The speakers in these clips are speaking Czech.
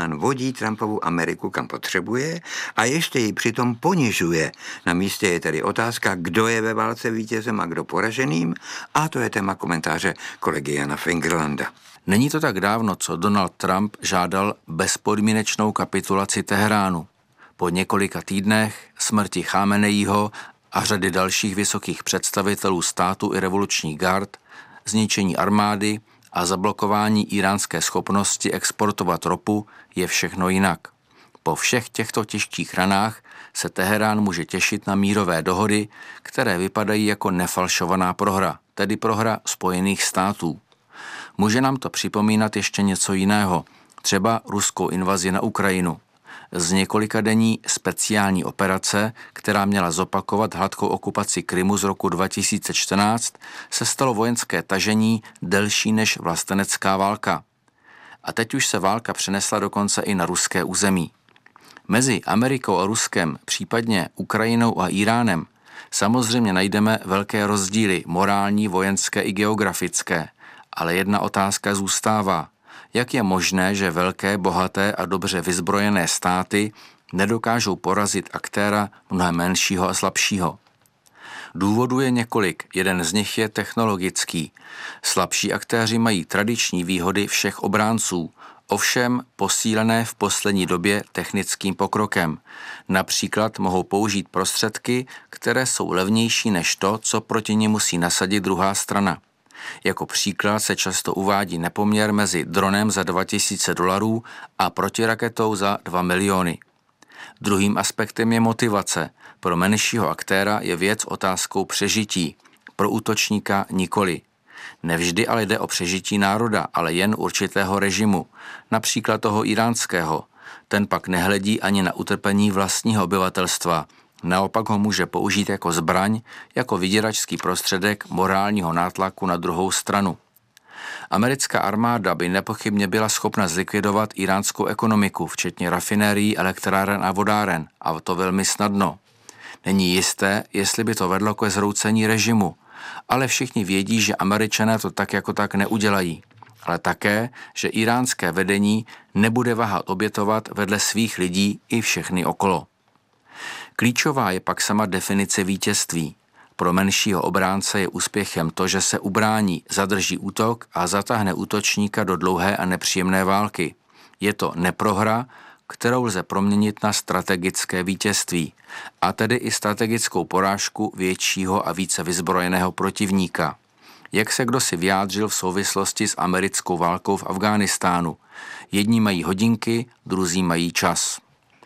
Teherán vodí Trumpovu Ameriku kam potřebuje a ještě ji přitom ponižuje. Na místě je tedy otázka, kdo je ve válce vítězem a kdo poraženým, a to je téma komentáře kolegy Jana Fingerlanda. Není to tak dávno, co Donald Trump žádal bezpodmínečnou kapitulaci Teheránu. Po několika týdnech smrti Chámenejího a řady dalších vysokých představitelů státu i revolučních gard, zničení armády a zablokování íránské schopnosti exportovat ropu je všechno jinak. Po všech těchto těžkých ranách se Teherán může těšit na mírové dohody, které vypadají jako nefalšovaná prohra, tedy prohra Spojených států. Může nám to připomínat ještě něco jiného, třeba ruskou invazi na Ukrajinu. Z několikadenní speciální operace, která měla zopakovat hladkou okupaci Krymu z roku 2014, se stalo vojenské tažení delší než vlastenecká válka. A teď už se válka přenesla dokonce i na ruské území. Mezi Amerikou a Ruskem, případně Ukrajinou a Iránem, samozřejmě najdeme velké rozdíly, morální, vojenské i geografické. Ale jedna otázka zůstává. Jak je možné, že velké, bohaté a dobře vyzbrojené státy nedokážou porazit aktéra mnohem menšího a slabšího? Důvodů je několik, jeden z nich je technologický. Slabší aktéři mají tradiční výhody všech obránců, ovšem posílené v poslední době technickým pokrokem. Například mohou použít prostředky, které jsou levnější než to, co proti nim musí nasadit druhá strana. Jako příklad se často uvádí nepoměr mezi dronem za $2000 a protiraketou za 2 miliony. Druhým aspektem je motivace. Pro menšího aktéra je věc otázkou přežití, pro útočníka nikoli. Nevždy ale jde o přežití národa, ale jen určitého režimu, například toho iránského. Ten pak nehledí ani na utrpení vlastního obyvatelstva, naopak ho může použít jako zbraň, jako vyděračský prostředek morálního nátlaku na druhou stranu. Americká armáda by nepochybně byla schopna zlikvidovat iránskou ekonomiku, včetně rafinérií, elektráren a vodáren, a to velmi snadno. Není jisté, jestli by to vedlo ke zhroucení režimu, ale všichni vědí, že Američané to tak jako tak neudělají. Ale také, že iránské vedení nebude váhat obětovat vedle svých lidí i všechny okolo. Klíčová je pak sama definice vítězství. Pro menšího obránce je úspěchem to, že se ubrání, zadrží útok a zatáhne útočníka do dlouhé a nepříjemné války. Je to neprohra, kterou lze proměnit na strategické vítězství, a tedy i strategickou porážku většího a více vyzbrojeného protivníka. Jak se kdosi vyjádřil v souvislosti s americkou válkou v Afghánistánu. Jedni mají hodinky, druzí mají čas.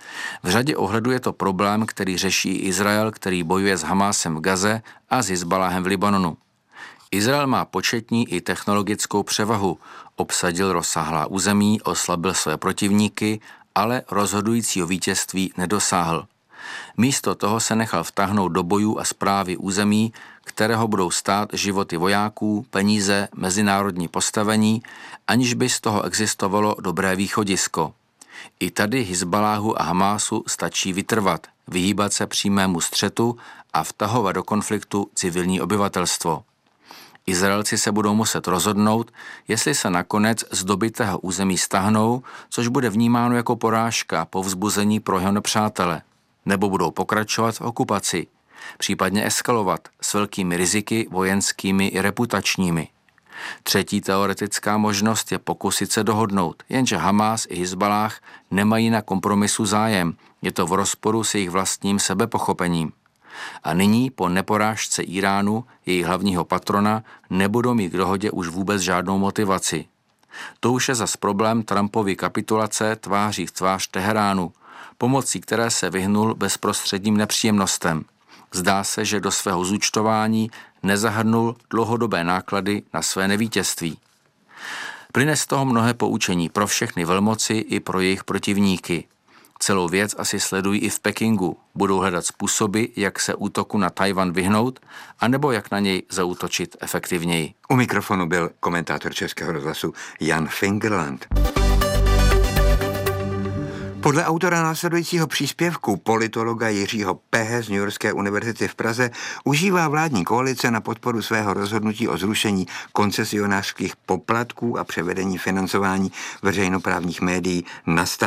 V řadě ohledů je to problém, který řeší Izrael, který bojuje s Hamásem v Gaze a s Hizbaláhem v Libanonu. Izrael má početní i technologickou převahu, obsadil rozsáhlá území, oslabil své protivníky, ale rozhodujícího vítězství nedosáhl. Místo toho se nechal vtáhnout do bojů a správy území, kterého budou stát životy vojáků, peníze, mezinárodní postavení, aniž by z toho existovalo dobré východisko. I tady Hizbaláhu a Hamásu stačí vytrvat, vyhýbat se přímému střetu a vtahovat do konfliktu civilní obyvatelstvo. Izraelci se budou muset rozhodnout, jestli se nakonec z dobytého území stáhnou, což bude vnímáno jako porážka, povzbuzení pro jeho nepřátele, nebo budou pokračovat v okupaci, případně eskalovat s velkými riziky vojenskými i reputačními. Třetí teoretická možnost je pokusit se dohodnout, jenže Hamás i Hizbalách nemají na kompromisu zájem, je to v rozporu s jejich vlastním sebepochopením. A nyní po neporážce Iránu, jejich hlavního patrona, nebudou mít k dohodě už vůbec žádnou motivaci. To už je zas problém Trumpovy kapitulace tváří v tvář Teheránu, pomocí které se vyhnul bezprostředním nepříjemnostem. Zdá se, že do svého zúčtování nezahrnul dlouhodobé náklady na své nevítězství. Plyne z toho mnohé poučení pro všechny velmoci i pro jejich protivníky. Celou věc asi sledují i v Pekingu. Budou hledat způsoby, jak se útoku na Tajvan vyhnout, anebo jak na něj zaútočit efektivněji. U mikrofonu byl komentátor Českého rozhlasu Jan Fingerland. Podle autora následujícího příspěvku, politologa Jiřího Pehe z Newyorské univerzity v Praze, užívá vládní koalice na podporu svého rozhodnutí o zrušení koncesionářských poplatků a převedení financování veřejnoprávních médií na stát